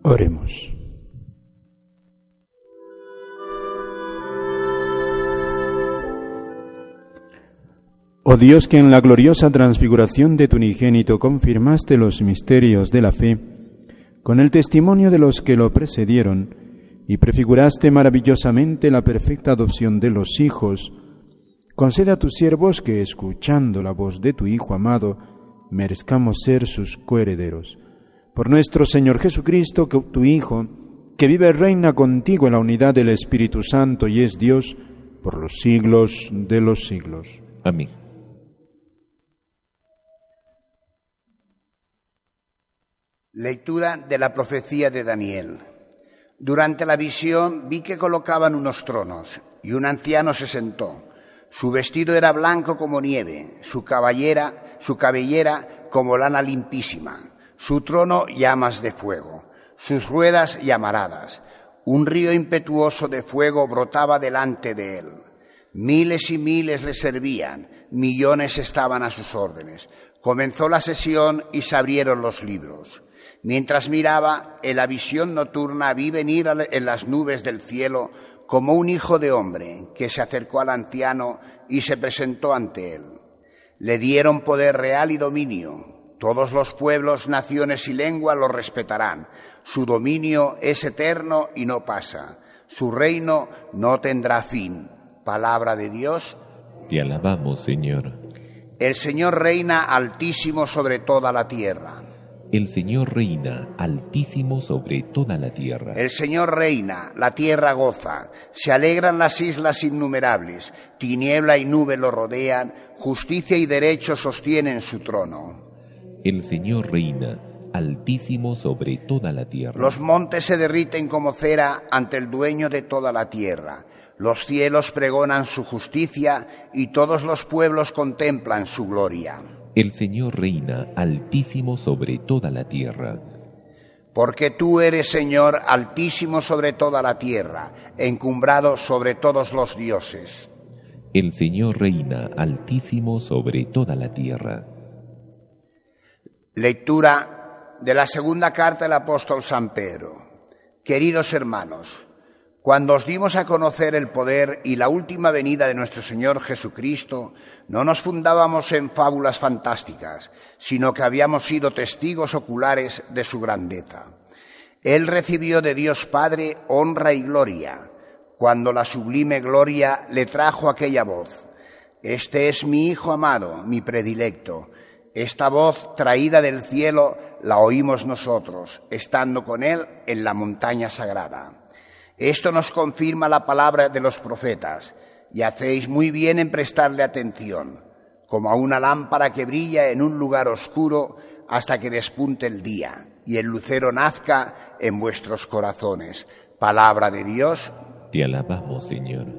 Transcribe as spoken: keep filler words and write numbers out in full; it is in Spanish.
Oremos. Oh Dios, que en la gloriosa transfiguración de tu unigénito confirmaste los misterios de la fe con el testimonio de los que lo precedieron y prefiguraste maravillosamente la perfecta adopción de los hijos, concede a tus siervos que, escuchando la voz de tu Hijo amado, merezcamos ser sus coherederos. Por nuestro Señor Jesucristo, que tu Hijo, que vive y reina contigo en la unidad del Espíritu Santo y es Dios por los siglos de los siglos. Amén. Lectura de la profecía de Daniel. Durante la visión vi que colocaban unos tronos y un anciano se sentó. Su vestido era blanco como nieve, su cabellera, su cabellera como lana limpísima, su trono llamas de fuego, sus ruedas llamaradas. Un río impetuoso de fuego brotaba delante de él. Miles y miles le servían, millones estaban a sus órdenes. Comenzó la sesión y se abrieron los libros. Mientras miraba, en la visión nocturna vi venir en las nubes del cielo como un hijo de hombre que se acercó al anciano y se presentó ante él. Le dieron poder real y dominio. Todos los pueblos, naciones y lenguas lo respetarán. Su dominio es eterno y no pasa. Su reino no tendrá fin. Palabra de Dios. Te alabamos, Señor. El Señor reina altísimo sobre toda la tierra. El Señor reina altísimo sobre toda la tierra. El Señor reina, la tierra goza, se alegran las islas innumerables, tiniebla y nube lo rodean, justicia y derecho sostienen su trono. El Señor reina altísimo sobre toda la tierra. Los montes se derriten como cera ante el dueño de toda la tierra. Los cielos pregonan su justicia y todos los pueblos contemplan su gloria. El Señor reina altísimo sobre toda la tierra. Porque tú eres, Señor, altísimo sobre toda la tierra, encumbrado sobre todos los dioses. El Señor reina altísimo sobre toda la tierra. Lectura de la segunda carta del apóstol San Pedro. Queridos hermanos, cuando os dimos a conocer el poder y la última venida de nuestro Señor Jesucristo, no nos fundábamos en fábulas fantásticas, sino que habíamos sido testigos oculares de su grandeza. Él recibió de Dios Padre honra y gloria, cuando la sublime gloria le trajo aquella voz: «Este es mi Hijo amado, mi predilecto». Esta voz traída del cielo la oímos nosotros, estando con Él en la montaña sagrada. Esto nos confirma la palabra de los profetas, y hacéis muy bien en prestarle atención, como a una lámpara que brilla en un lugar oscuro hasta que despunte el día, y el lucero nazca en vuestros corazones. Palabra de Dios. Te alabamos, Señor.